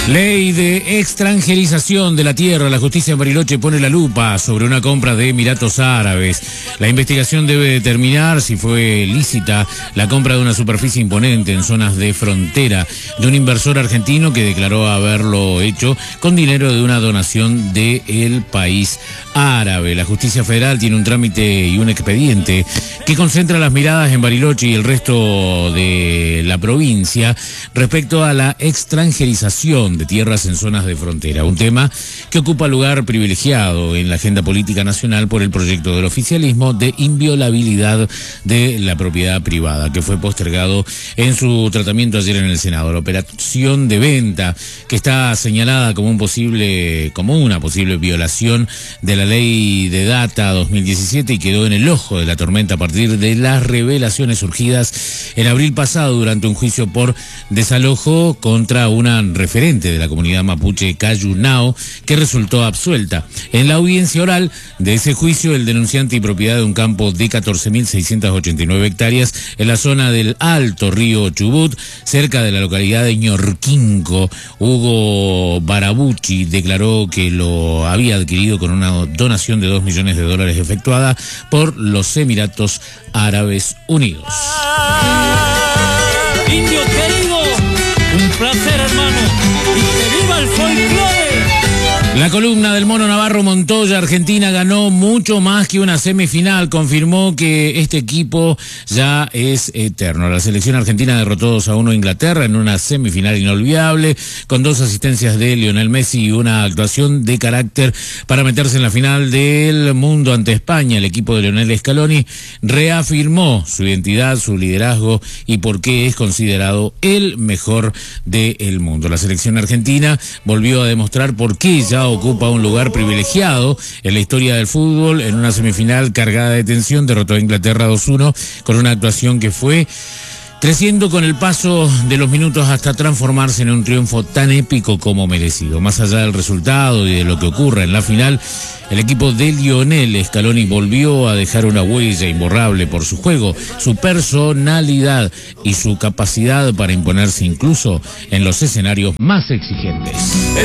Ley de extranjerización de la tierra. La justicia en Bariloche pone la lupa sobre una compra de Emiratos Árabes. La investigación debe determinar si fue lícita la compra de una superficie imponente en zonas de frontera de un inversor argentino que declaró haberlo hecho con dinero de una donación del país árabe. La justicia federal tiene un trámite y un expediente que concentra las miradas en Bariloche y el resto de la provincia respecto a la extranjerización de tierras en zonas de frontera, un tema que ocupa lugar privilegiado en la agenda política nacional por el proyecto del oficialismo de inviolabilidad de la propiedad privada, que fue postergado en su tratamiento ayer en el Senado. La operación de venta, que está señalada como una posible violación de la Ley de Data 2017 y quedó en el ojo de la tormenta a partir de las revelaciones surgidas en abril pasado durante un juicio por desalojo contra una referente de la comunidad mapuche Cayunao, que resultó absuelta. En la audiencia oral de ese juicio, el denunciante y propiedad de un campo de 14.689 hectáreas en la zona del Alto Río Chubut, cerca de la localidad de Ñorquinco, Hugo Barabucci, declaró que lo había adquirido con una donación de $2 millones efectuada por los Emiratos Árabes Unidos. Indio querido, un placer, hermano, y que viva el folclore. La columna del Mono Navarro Montoya: Argentina ganó mucho más que una semifinal. Confirmó que este equipo ya es eterno. La selección argentina derrotó 2-1 a Inglaterra en una semifinal inolvidable, con 2 asistencias de Lionel Messi y una actuación de carácter para meterse en la final del mundo ante España. El equipo de Lionel Scaloni reafirmó su identidad, su liderazgo y por qué es considerado el mejor del mundo. La selección argentina volvió a demostrar por qué ya ocupa un lugar privilegiado en la historia del fútbol. En una semifinal cargada de tensión, derrotó a Inglaterra 2-1 con una actuación que fue creciendo con el paso de los minutos hasta transformarse en un triunfo tan épico como merecido. Más allá del resultado y de lo que ocurra en la final, el equipo de Lionel Scaloni volvió a dejar una huella imborrable por su juego, su personalidad y su capacidad para imponerse incluso en los escenarios más exigentes.